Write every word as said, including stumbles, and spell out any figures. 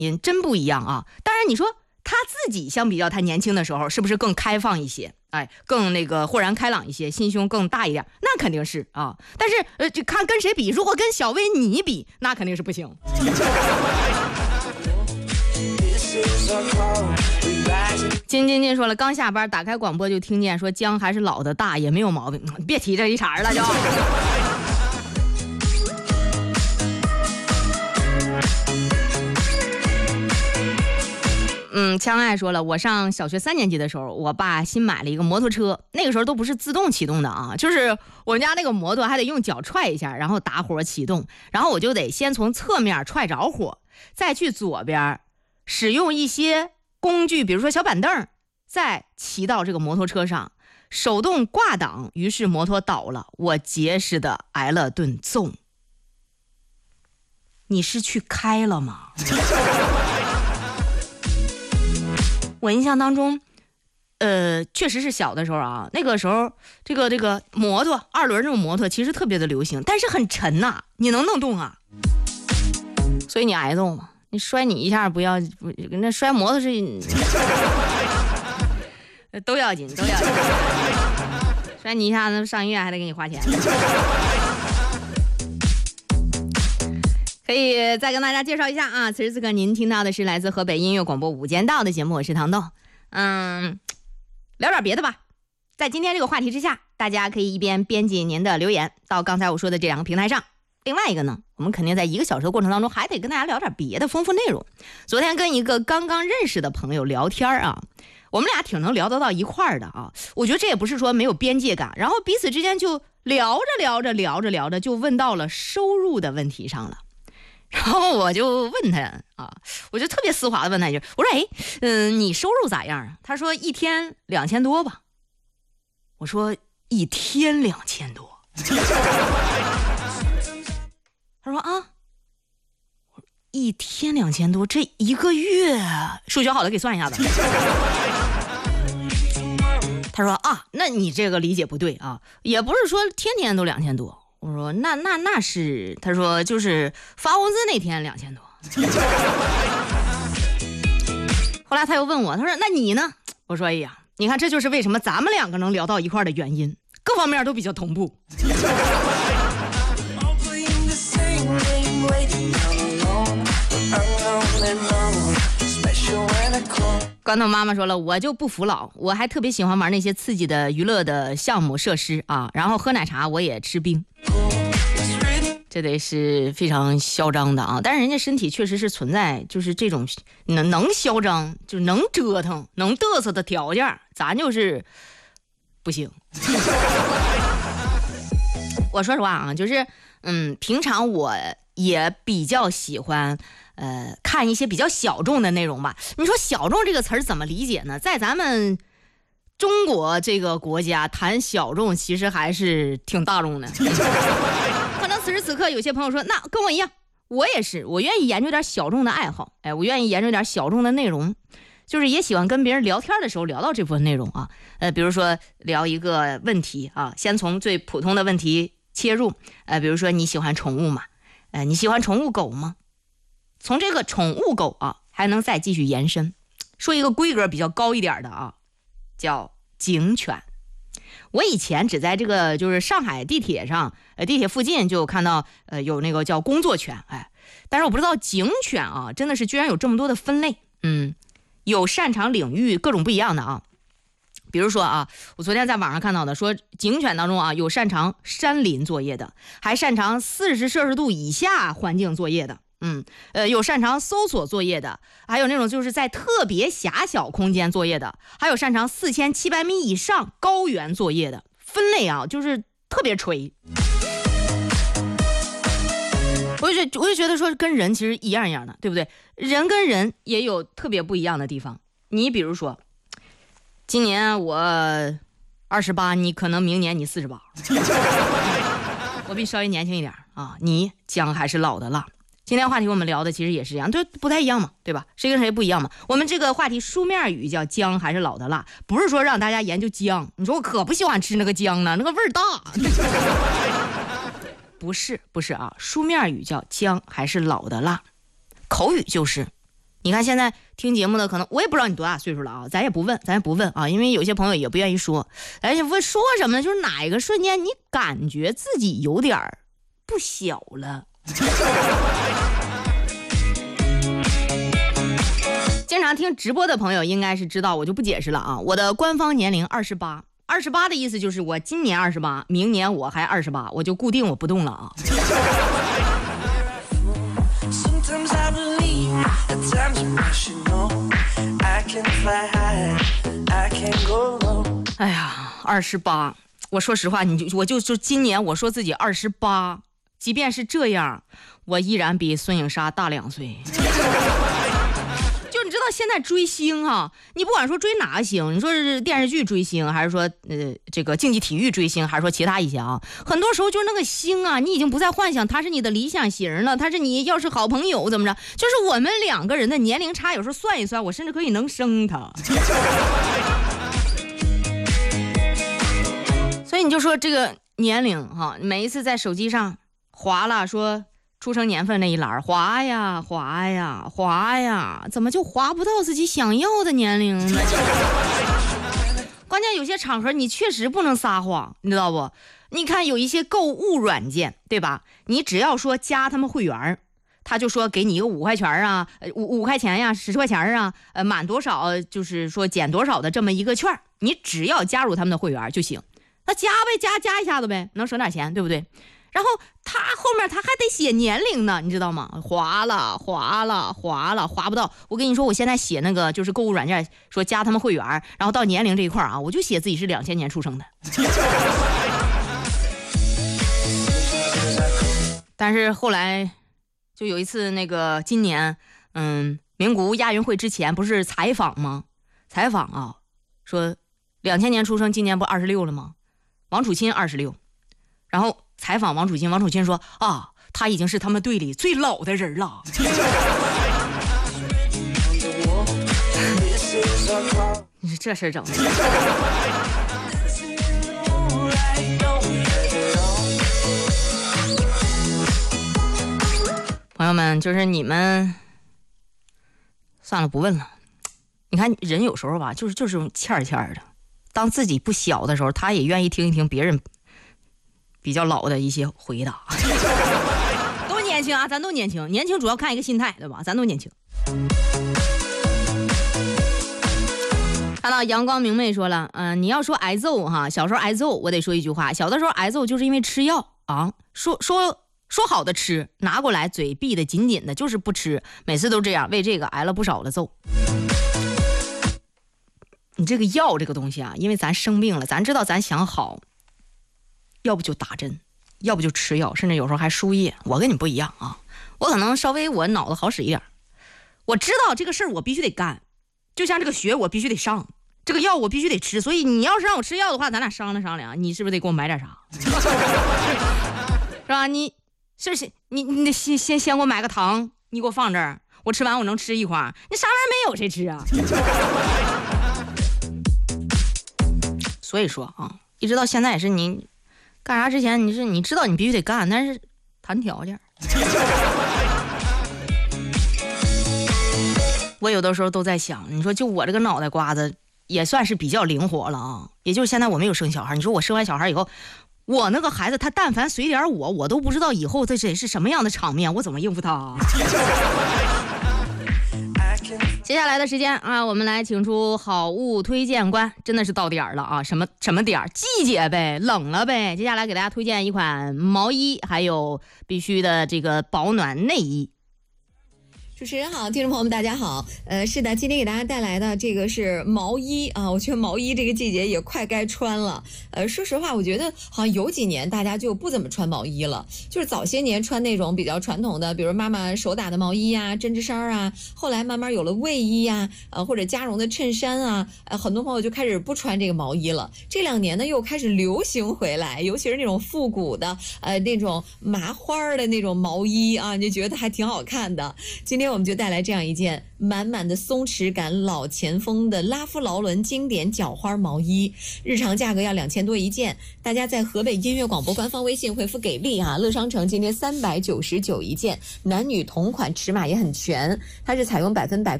音真不一样啊。当然你说他自己相比较他年轻的时候是不是更开放一些，哎，更那个豁然开朗一些，心胸更大一点，那肯定是啊。但是呃，就看跟谁比，如果跟小薇你比，那肯定是不行。金金金说了，刚下班打开广播就听见说姜还是老的大，也没有毛病，别提这一茬了就。嗯，枪爱说了，我上小学三年级的时候，我爸新买了一个摩托车，那个时候都不是自动启动的啊，就是我们家那个摩托还得用脚踹一下，然后打火启动，然后我就得先从侧面踹着火，再去左边使用一些工具，比如说小板凳，再骑到这个摩托车上，手动挂档，于是摩托倒了，我结实的挨了顿揍。你是去开了吗？我印象当中，呃，确实是小的时候啊，那个时候这个这个摩托二轮这种摩托其实特别的流行，但是很沉呐、啊，你能弄动啊？所以你挨揍嘛，你摔你一下不要，不那摔摩托是都要紧，都要紧，摔你一下子上医院还得给你花钱。可以再跟大家介绍一下啊，此时此刻您听到的是来自河北音乐广播午间道的节目，我是糖豆。嗯，聊点别的吧。在今天这个话题之下，大家可以一边编辑您的留言到刚才我说的这两个平台上。另外一个呢，我们肯定在一个小时的过程当中还得跟大家聊点别的丰富内容。昨天跟一个刚刚认识的朋友聊天啊，我们俩挺能聊得到一块儿的啊。我觉得这也不是说没有边界感，然后彼此之间就聊着聊着聊着聊着就问到了收入的问题上了。然后我就问他啊，我就特别丝滑的问他一句，我说哎，嗯、呃，你收入咋样啊？他说一天两千多吧。我说一天两千多。他说啊，一天两千多，这一个月数学好的给算一下子。他说啊，那你这个理解不对啊，也不是说天天都两千多。我说那那那是，他说就是发工资那天两千多。后来他又问我，他说那你呢？我说哎呀，你看这就是为什么咱们两个能聊到一块的原因，各方面都比较同步。关头妈妈说了，我就不服老，我还特别喜欢玩那些刺激的娱乐的项目设施啊，然后喝奶茶我也吃冰，这得是非常嚣张的啊！但是人家身体确实是存在，就是这种能能嚣张，就是能折腾、能嘚瑟的条件，咱就是不行。我说实话啊，就是嗯，平常我也比较喜欢。呃，看一些比较小众的内容吧。你说小众这个词儿怎么理解呢？在咱们中国这个国家谈小众其实还是挺大众的。可能此时此刻有些朋友说，那跟我一样，我也是，我愿意研究点小众的爱好，哎，我愿意研究点小众的内容，就是也喜欢跟别人聊天的时候聊到这部分内容啊。呃，比如说聊一个问题啊，先从最普通的问题切入，呃，比如说你喜欢宠物吗？呃，你喜欢宠物狗吗？从这个宠物狗啊，还能再继续延伸，说一个规格比较高一点的啊，叫警犬。我以前只在这个就是上海地铁上，呃，地铁附近就有看到，呃，有那个叫工作犬，哎，但是我不知道警犬啊，真的是居然有这么多的分类，嗯，有擅长领域各种不一样的啊。比如说啊，我昨天在网上看到的，说警犬当中啊，有擅长山林作业的，还擅长四十摄氏度以下环境作业的。嗯，呃，有擅长搜索作业的，还有那种就是在特别狭小空间作业的，还有擅长四千七百米以上高原作业的。分类啊，就是特别垂。我就我就觉得说跟人其实一样一样的，对不对？人跟人也有特别不一样的地方。你比如说，今年我二十八，你可能明年你四十八，我比稍微年轻一点啊。你姜还是老的辣。今天话题我们聊的其实也是这样，就不太一样嘛，对吧？谁跟谁不一样嘛？我们这个话题书面语叫姜还是老的辣，不是说让大家研究姜。你说我可不喜欢吃那个姜呢，那个味儿大。不是不是啊，书面语叫姜还是老的辣，口语就是你看现在听节目的可能我也不知道你多大岁数了啊，咱也不问，咱也不问啊，因为有些朋友也不愿意说。而且问说什么呢？就是哪一个瞬间你感觉自己有点不小了。经常听直播的朋友应该是知道，我就不解释了啊。我的官方年龄二十八，二十八的意思就是我今年二十八，明年我还二十八，我就固定我不动了啊。哎呀，二十八，我说实话，你就我就就今年我说自己二十八，即便是这样，我依然比孙颖莎大两岁。就你知道现在追星哈、啊，你不管说追哪个星，你说是电视剧追星，还是说呃这个竞技体育追星，还是说其他一些啊，很多时候就是那个星啊，你已经不再幻想他是你的理想型了，他是你要是好朋友怎么着，就是我们两个人的年龄差，有时候算一算，我甚至可以能生他。所以你就说这个年龄哈，每一次在手机上划了说出生年份那一栏，划呀划呀划呀，怎么就划不到自己想要的年龄呢？关键有些场合你确实不能撒谎，你知道不？你看有一些购物软件，对吧？你只要说加他们会员，他就说给你一个五块钱啊，五五块钱呀，十块钱啊，呃，满多少就是说减多少的这么一个券，你只要加入他们的会员就行。那加呗，加加一下子呗，能省点钱，对不对？然后他后面他还得写年龄呢，你知道吗？划了划了划了划不到。我跟你说，我现在写那个就是购物软件，说加他们会员，然后到年龄这一块啊，我就写自己是两千年出生的。但是后来就有一次那个今年嗯名古屋亚运会之前不是采访吗？采访啊，说两千年出生，今年不二十六了吗？王楚钦二十六，然后采访王楚钦，王楚钦说啊，他已经是他们队里最老的人了。你说这事儿整的。朋友们，就是你们算了，不问了。你看人有时候吧，就是就是欠儿欠儿的。当自己不小的时候，他也愿意听一听别人比较老的一些回答。都年轻啊，咱都年轻，年轻主要看一个心态，对吧？咱都年轻。看到阳光明媚说了，嗯、呃，你要说挨揍哈，小时候挨揍，我得说一句话，小的时候挨揍就是因为吃药啊，说说说好的吃，拿过来嘴闭得紧紧的，就是不吃，每次都这样，为这个挨了不少的揍。你这个药这个东西啊，因为咱生病了，咱知道咱想好，要不就打针，要不就吃药，甚至有时候还输液。我跟你不一样啊，我可能稍微我脑子好使一点，我知道这个事儿我必须得干，就像这个学我必须得上，这个药我必须得吃。所以你要是让我吃药的话，咱俩商量商量，你是不是得给我买点啥？是吧？你是不是你你得先先先给我买个糖，你给我放这儿，我吃完我能吃一块，你啥玩意儿没有谁吃啊？所以说啊，一直到现在也是你干啥之前，你是你知道你必须得干，但是谈条件。我有的时候都在想，你说就我这个脑袋瓜子也算是比较灵活了啊，也就是现在我没有生小孩，你说我生完小孩以后，我那个孩子他但凡随点我，我都不知道以后这是什么样的场面，我怎么应付他啊？接下来的时间啊，我们来请出好物推荐官，真的是到点儿了啊！什么什么点儿？季节呗，冷了呗。接下来给大家推荐一款毛衣，还有必须的这个保暖内衣。 主持人好，听众朋友们大家好。呃，是的，今天给大家带来的这个是毛衣啊，我觉得毛衣这个季节也快该穿了。呃，说实话，我觉得好像有几年大家就不怎么穿毛衣了，就是早些年穿那种比较传统的，比如妈妈手打的毛衣啊、针织衫啊，后来慢慢有了卫衣啊，呃或者加绒的衬衫啊，呃很多朋友就开始不穿这个毛衣了。这两年呢又开始流行回来，尤其是那种复古的，呃那种麻花的那种毛衣啊，你就觉得还挺好看的。今天我们就带来这样一件满满的松弛感、老前锋的拉夫劳伦经典角花毛衣，日常价格要两千多一件。大家在河北音乐广播官方微信回复给力啊，乐商城今天三百九十九一件，男女同款，尺码也很全，它是采用百分百